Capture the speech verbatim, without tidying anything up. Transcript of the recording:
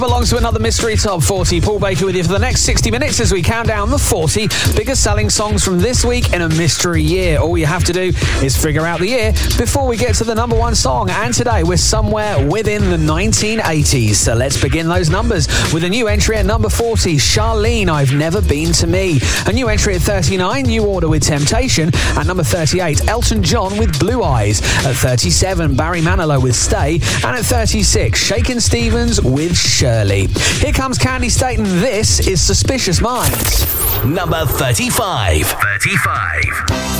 Belongs to another Mystery Top forty. Paul Baker with you for the next sixty minutes as we count down the forty biggest selling songs from this week in a mystery year. All you have to do is figure out the year before we get to the number one song. And today we're somewhere within the nineteen eighties. So let's begin those numbers with a new entry at number forty, Charlene, I've Never Been to Me. A new entry at thirty-nine, New Order with Temptation. At number thirty-eight, Elton John with Blue Eyes. At thirty-seven, Barry Manilow with Stay. And at thirty-six, Shakin' Stevens with Shirley. Here comes Candy Staten. This is Suspicious Minds. Number thirty-five. thirty-five.